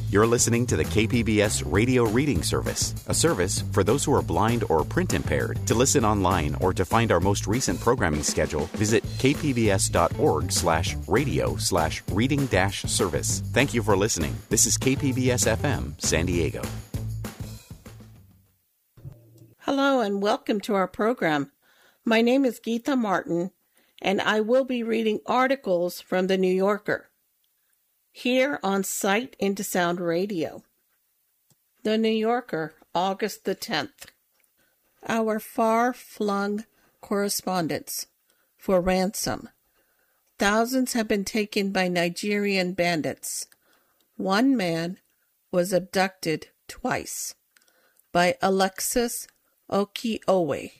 You're listening to the KPBS Radio Reading Service, a service for those who are blind or print impaired. To listen online or to find our most recent programming schedule, visit kpbs.org/radio/reading-service. Thank you for listening. This is KPBS FM, San Diego. Hello and welcome to our program. My name is Geetha Martin, and I will be reading articles from The New Yorker here on Sight into Sound Radio. The New Yorker, August the 10th. Our far-flung correspondents for ransom. Thousands have been taken by Nigerian bandits. One man was abducted twice. By Alexis Okiowe.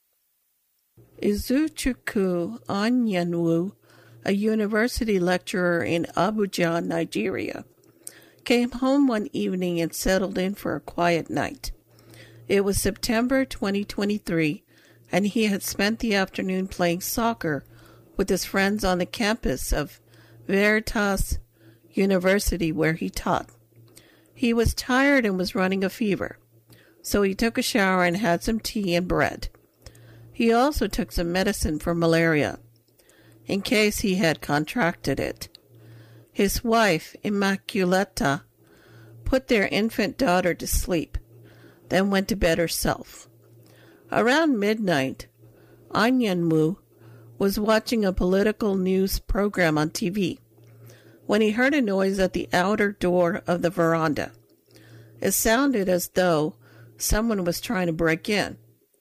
Izuchukwu Anyanwu, a university lecturer in Abuja, Nigeria, came home one evening and settled in for a quiet night. It was September 2023, and he had spent the afternoon playing soccer with his friends on the campus of Veritas University, where he taught. He was tired and was running a fever, so he took a shower and had some tea and bread. He also took some medicine for malaria, in case he had contracted it. His wife, Immaculata, put their infant daughter to sleep, then went to bed herself. Around midnight, Anyanwu was watching a political news program on TV when he heard a noise at the outer door of the veranda. It sounded as though someone was trying to break in.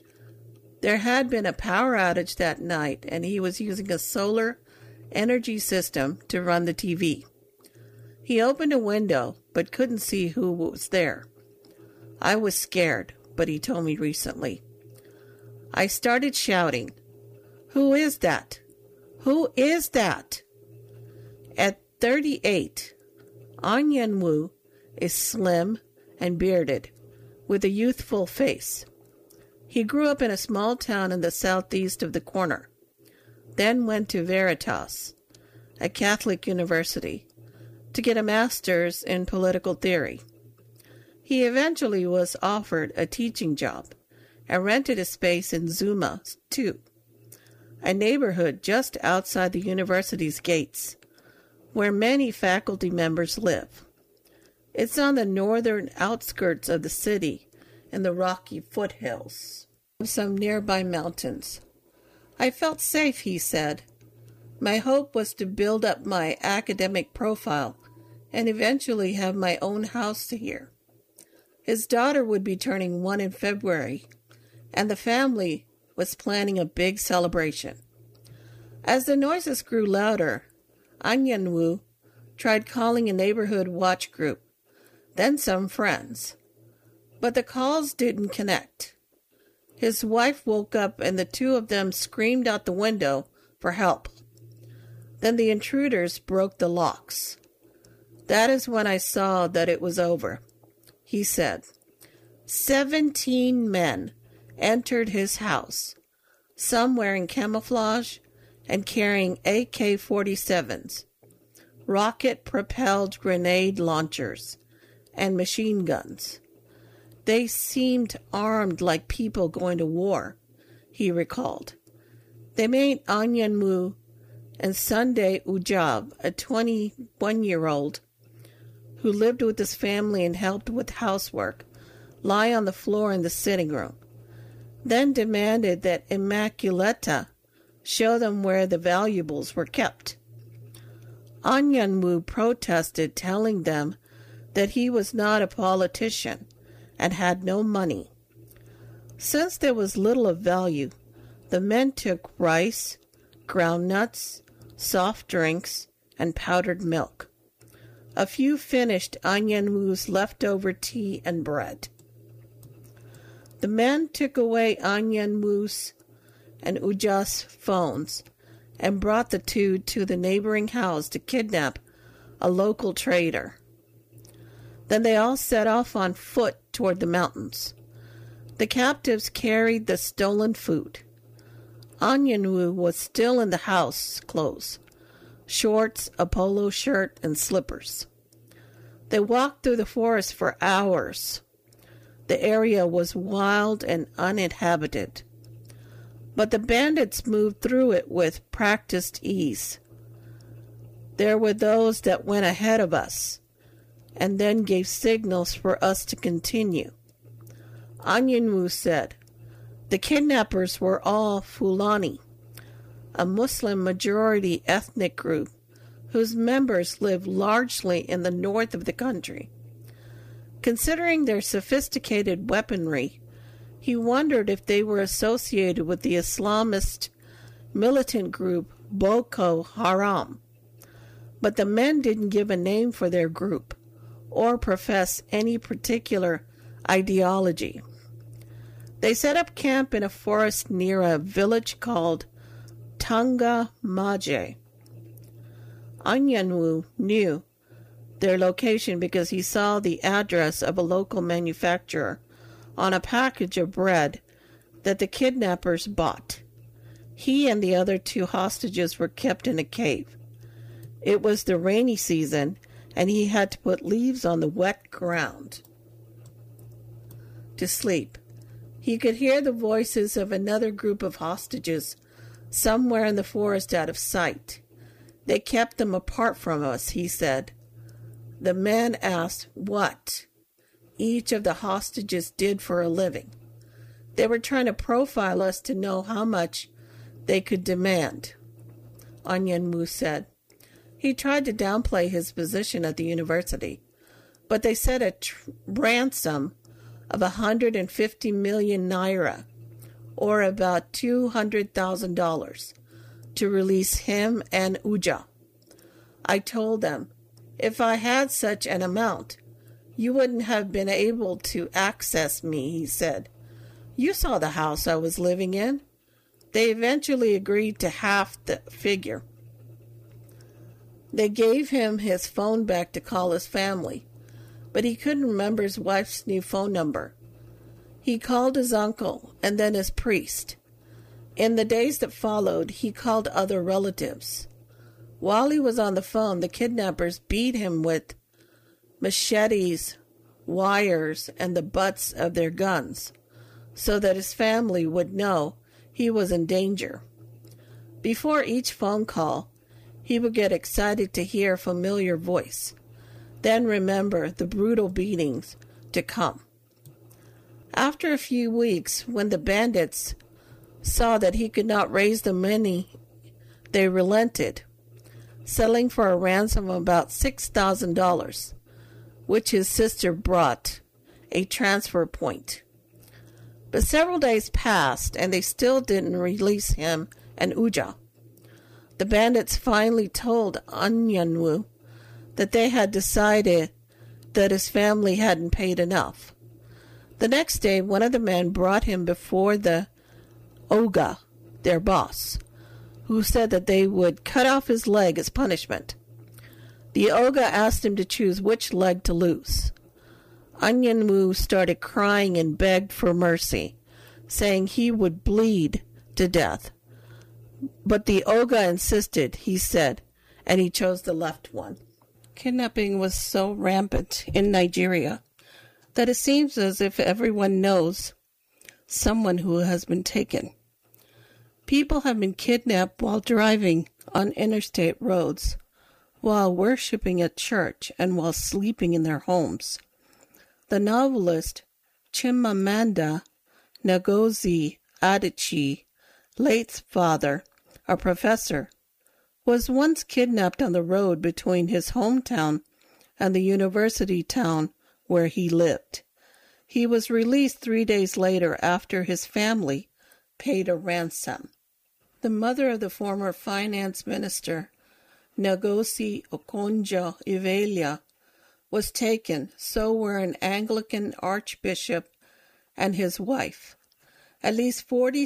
There had been a power outage that night, and he was using a solar energy system to run the TV. He opened a window, but couldn't see who was there. I was scared, but he told me recently. I started shouting, "Who is that? Who is that?" At 38, Anyanwu is slim and bearded, with a youthful face. He grew up in a small town in the southeast of the corner, then went to Veritas, a Catholic university, to get a master's in political theory. He eventually was offered a teaching job and rented a space in Zuma, too, a neighborhood just outside the university's gates, where many faculty members live. It's on the northern outskirts of the city in the rocky foothills of some nearby mountains. I felt safe, he said. My hope was to build up my academic profile and eventually have my own house here. His daughter would be turning 1 in February, and the family was planning a big celebration. As the noises grew louder, Anyanwu tried calling a neighborhood watch group, then some friends. But the calls didn't connect. His wife woke up and the two of them screamed out the window for help. Then the intruders broke the locks. That is when I saw that it was over, he said. 17 men entered his house, some wearing camouflage and carrying AK-47s, rocket-propelled grenade launchers, and machine guns. They seemed armed like people going to war, he recalled. They made Anyanwu and Sunday Ujab, a 21-year-old who lived with his family and helped with housework, lie on the floor in the sitting room, then demanded that Immaculata show them where the valuables were kept. Anyanwu protested, telling them that he was not a politician and had no money. Since there was little of value, the men took rice, ground nuts, soft drinks, and powdered milk. A few finished Anyanwu's leftover tea and bread. The men took away Anyanwu's and Uja's phones and brought the two to the neighboring house to kidnap a local trader. Then they all set off on foot toward the mountains. The captives carried the stolen food. Anyanwu was still in the house clothes, shorts, a polo shirt, and slippers. They walked through the forest for hours. The area was wild and uninhabited, but the bandits moved through it with practiced ease. There were those that went ahead of us and then gave signals for us to continue. Anyanwu said the kidnappers were all Fulani, a Muslim-majority ethnic group whose members live largely in the north of the country. Considering their sophisticated weaponry, he wondered if they were associated with the Islamist militant group Boko Haram. But the men didn't give a name for their group or profess any particular ideology. They set up camp in a forest near a village called Tanga Maje. Anyanwu knew their location because he saw the address of a local manufacturer on a package of bread that the kidnappers bought. He and the other 2 hostages were kept in a cave. It was the rainy season, and he had to put leaves on the wet ground to sleep. He could hear the voices of another group of hostages somewhere in the forest out of sight. They kept them apart from us, he said. The men asked what each of the hostages did for a living. They were trying to profile us to know how much they could demand, Anyanwu said. He tried to downplay his position at the university, but they set a ransom of 150 million naira, or about $200,000, to release him and Uja. I told them, if I had such an amount, you wouldn't have been able to access me, he said. You saw the house I was living in. They eventually agreed to half the figure. They gave him his phone back to call his family, but he couldn't remember his wife's new phone number. He called his uncle and then his priest. In the days that followed, he called other relatives. While he was on the phone, the kidnappers beat him with machetes, wires, and the butts of their guns, so that his family would know he was in danger. Before each phone call, he would get excited to hear a familiar voice, then remember the brutal beatings to come. After a few weeks, when the bandits saw that he could not raise the money, they relented, settling for a ransom of about $6,000, which his sister brought, a transfer point. But several days passed, and they still didn't release him and Uja. The bandits finally told Anyanwu that they had decided that his family hadn't paid enough. The next day, one of the men brought him before the Oga, their boss, who said that they would cut off his leg as punishment. The Oga asked him to choose which leg to lose. Anyanwu started crying and begged for mercy, saying he would bleed to death. But the Oga insisted, he said, and he chose the left one. Kidnapping was so rampant in Nigeria that it seems as if everyone knows someone who has been taken. People have been kidnapped while driving on interstate roads, while worshiping at church, and while sleeping in their homes. The novelist Chimamanda Ngozi Adichie, late father, a professor, was once kidnapped on the road between his hometown and the university town where he lived. He was released 3 days later after his family paid a ransom. The mother of the former finance minister, Ngozi Okonjo-Iweala, was taken, so were an Anglican archbishop and his wife. At least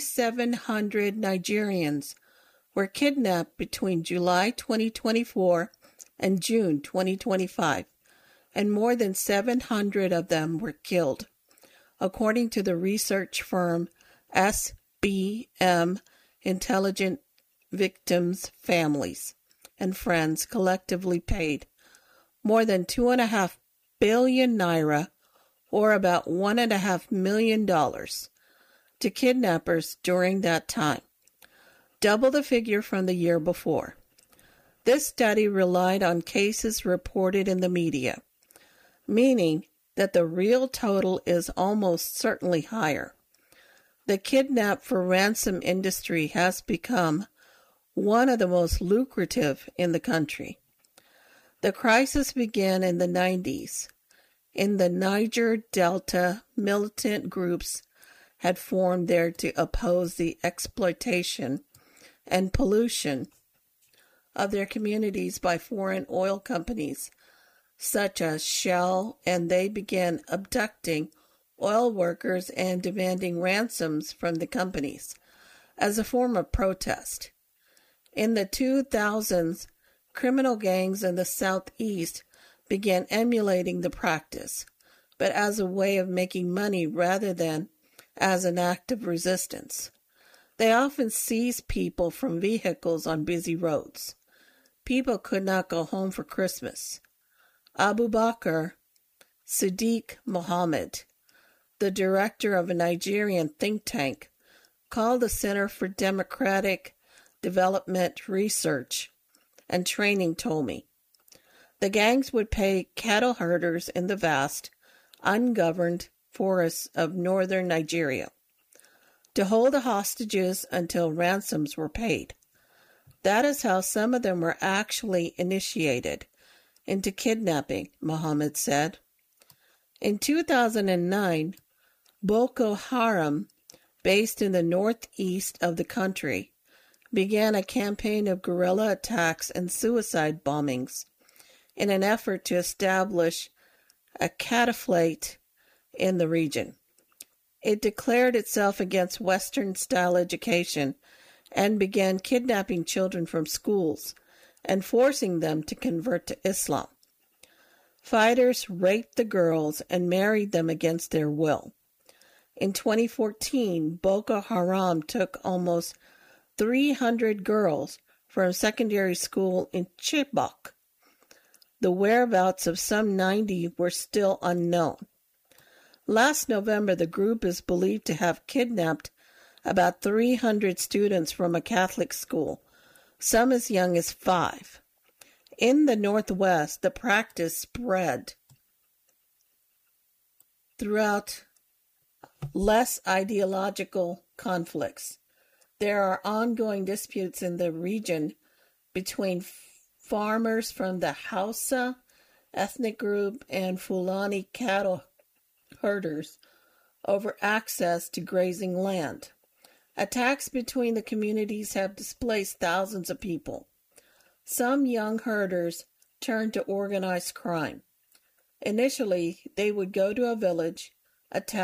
4,700 Nigerians were kidnapped between July 2024 and June 2025, and more than 700 of them were killed, according to the research firm SBM. Intelligent victims' families and friends collectively paid more than $2.5 billion naira, or about $1.5 million, to kidnappers during that time, double the figure from the year before. This study relied on cases reported in the media, meaning that the real total is almost certainly higher. The kidnap for ransom industry has become one of the most lucrative in the country. The crisis began in the 90s. In the Niger Delta, militant groups had formed there to oppose the exploitation and pollution of their communities by foreign oil companies such as Shell, and they began abducting oil workers and demanding ransoms from the companies as a form of protest. In the 2000s, criminal gangs in the southeast began emulating the practice, but as a way of making money rather than as an act of resistance. They often seized people from vehicles on busy roads. People could not go home for Christmas. Abu Bakr Siddiq Mohammed, the director of a Nigerian think tank called the Center for Democratic Development Research and Training, told me, the gangs would pay cattle herders in the vast, ungoverned forests of northern Nigeria to hold the hostages until ransoms were paid. That is how some of them were actually initiated into kidnapping, Mohammed said. In 2009, Boko Haram, based in the northeast of the country, began a campaign of guerrilla attacks and suicide bombings in an effort to establish a caliphate in the region. It declared itself against Western-style education and began kidnapping children from schools and forcing them to convert to Islam. Fighters raped the girls and married them against their will. In 2014, Boko Haram took almost 300 girls from secondary school in Chibok. The whereabouts of some 90 were still unknown. Last November, the group is believed to have kidnapped about 300 students from a Catholic school, some as young as 5. In the Northwest, the practice spread throughout less ideological conflicts. There are ongoing disputes in the region between farmers from the Hausa ethnic group and Fulani cattle herders over access to grazing land. Attacks between the communities have displaced thousands of people. Some young herders turned to organized crime. Initially, they would go to a village, attack